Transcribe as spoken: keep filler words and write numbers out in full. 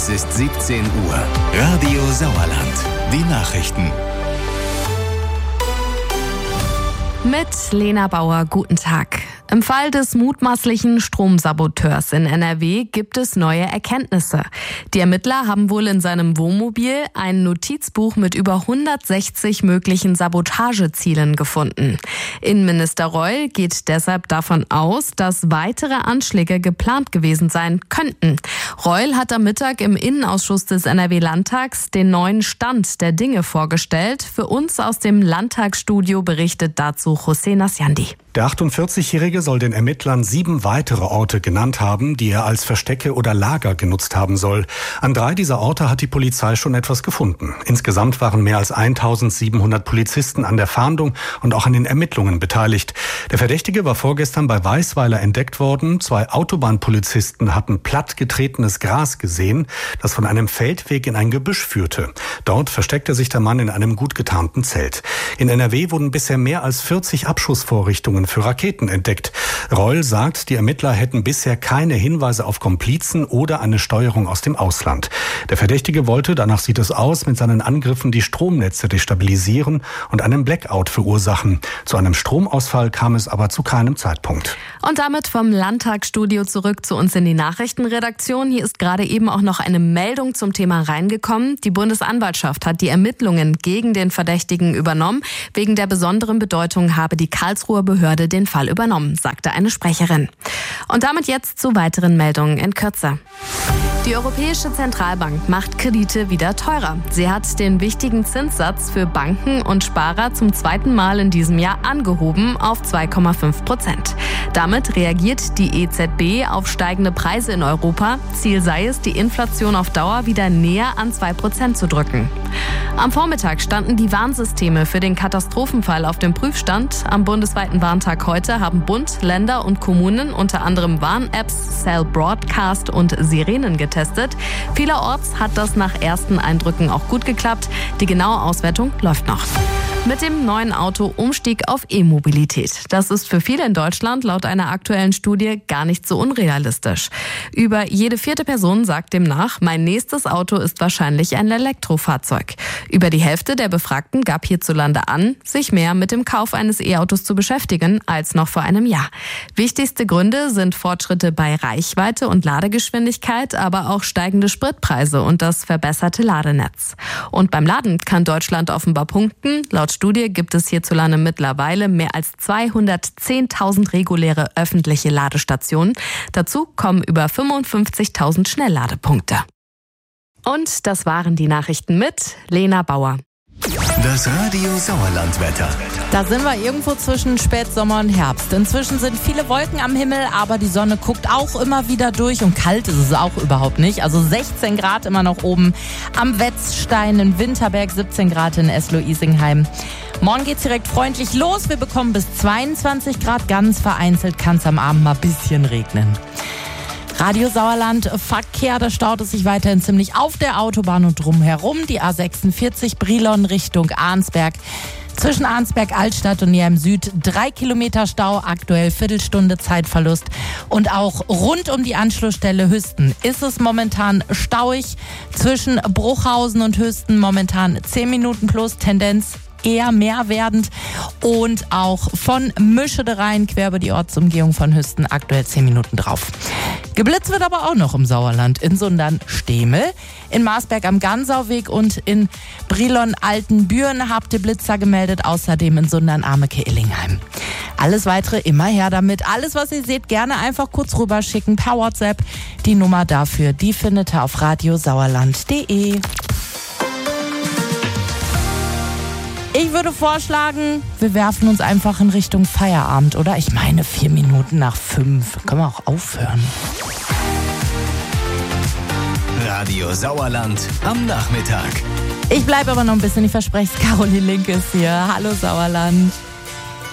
Es ist siebzehn Uhr. Radio Sauerland. Die Nachrichten. Mit Lena Bauer, guten Tag. Im Fall des mutmaßlichen Stromsaboteurs in N R W gibt es neue Erkenntnisse. Die Ermittler haben wohl in seinem Wohnmobil ein Notizbuch mit über hundertsechzig möglichen Sabotagezielen gefunden. Innenminister Reul geht deshalb davon aus, dass weitere Anschläge geplant gewesen sein könnten. Reul hat am Mittag im Innenausschuss des N R W-Landtags den neuen Stand der Dinge vorgestellt. Für uns aus dem Landtagsstudio berichtet dazu José Nasciandi. Der achtundvierzigjährige soll den Ermittlern sieben weitere Orte genannt haben, die er als Verstecke oder Lager genutzt haben soll. An drei dieser Orte hat die Polizei schon etwas gefunden. Insgesamt waren mehr als eintausendsiebenhundert Polizisten an der Fahndung und auch an den Ermittlungen beteiligt. Der Verdächtige war vorgestern bei Weisweiler entdeckt worden. Zwei Autobahnpolizisten hatten plattgetretenes Gras gesehen, das von einem Feldweg in ein Gebüsch führte. Dort versteckte sich der Mann in einem gut getarnten Zelt. In N R W wurden bisher mehr als vierzig Abschussvorrichtungen für Raketen entdeckt. Reul sagt, die Ermittler hätten bisher keine Hinweise auf Komplizen oder eine Steuerung aus dem Ausland. Der Verdächtige wollte, danach sieht es aus, mit seinen Angriffen die Stromnetze destabilisieren und einen Blackout verursachen. Zu einem Stromausfall kam es aber zu keinem Zeitpunkt. Und damit vom Landtagsstudio zurück zu uns in die Nachrichtenredaktion. Hier ist gerade eben auch noch eine Meldung zum Thema reingekommen. Die Bundesanwaltschaft hat die Ermittlungen gegen den Verdächtigen übernommen. Wegen der besonderen Bedeutung habe die Karlsruher Behörde den Fall übernommen, sagte eine Sprecherin. Und damit jetzt zu weiteren Meldungen in Kürze. Die Europäische Zentralbank macht Kredite wieder teurer. Sie hat den wichtigen Zinssatz für Banken und Sparer zum zweiten Mal in diesem Jahr angehoben auf zwei Komma fünf Prozent. Damit reagiert die E Z B auf steigende Preise in Europa. Ziel sei es, die Inflation auf Dauer wieder näher an zwei Prozent zu drücken. Am Vormittag standen die Warnsysteme für den Katastrophenfall auf dem Prüfstand. Am bundesweiten Warntag heute haben Bund, Länder und Kommunen unter anderem Warn-Apps, Cell Broadcast und Sirenen getestet. Vielerorts hat das nach ersten Eindrücken auch gut geklappt. Die genaue Auswertung läuft noch. Mit dem neuen Auto Umstieg auf E-Mobilität. Das ist für viele in Deutschland laut einer aktuellen Studie gar nicht so unrealistisch. Über jede vierte Person sagt demnach, mein nächstes Auto ist wahrscheinlich ein Elektrofahrzeug. Über die Hälfte der Befragten gab hierzulande an, sich mehr mit dem Kauf eines E-Autos zu beschäftigen als noch vor einem Jahr. Wichtigste Gründe sind Fortschritte bei Reichweite und Ladegeschwindigkeit, aber auch steigende Spritpreise und das verbesserte Ladenetz. Und beim Laden kann Deutschland offenbar punkten. Laut Studie gibt es hierzulande mittlerweile mehr als zweihundertzehntausend reguläre öffentliche Ladestationen. Dazu kommen über fünfundfünfzigtausend Schnellladepunkte. Und das waren die Nachrichten mit Lena Bauer. Das Radio Sauerland-Wetter. Da sind wir irgendwo zwischen Spätsommer und Herbst. Inzwischen sind viele Wolken am Himmel, aber die Sonne guckt auch immer wieder durch und kalt ist es auch überhaupt nicht. Also sechzehn Grad immer noch oben am Wetzstein in Winterberg, siebzehn Grad in Eslohe-Isingheim. Morgen geht's direkt freundlich los. Wir bekommen bis zweiundzwanzig Grad. Ganz vereinzelt kann es am Abend mal ein bisschen regnen. Radio Sauerland, Verkehr, da staut es sich weiterhin ziemlich auf der Autobahn und drumherum. Die A sechsundvierzig Brilon Richtung Arnsberg. Zwischen Arnsberg, Altstadt und Neheim Süd drei Kilometer Stau, aktuell Viertelstunde Zeitverlust. Und auch rund um die Anschlussstelle Hüsten ist es momentan stauig. Zwischen Bruchhausen und Hüsten momentan zehn Minuten plus, Tendenz eher mehr werdend. Und auch von Mischede rein, quer über die Ortsumgehung von Hüsten, aktuell zehn Minuten drauf. Geblitzt wird aber auch noch im Sauerland, in Sundern-Stemel, in Marsberg am Gansauweg und in Brilon-Altenbüren habt ihr Blitzer gemeldet, außerdem in Sundern-Ameke-Illingheim. Alles weitere immer her damit. Alles, was ihr seht, gerne einfach kurz rüberschicken per WhatsApp. Die Nummer dafür, die findet ihr auf radiosauerland punkt de. Ich würde vorschlagen, wir werfen uns einfach in Richtung Feierabend, oder? Ich meine, vier Minuten nach fünf. Können wir auch aufhören. Radio Sauerland am Nachmittag. Ich bleibe aber noch ein bisschen, ich verspreche es. Caroline Link ist hier. Hallo Sauerland.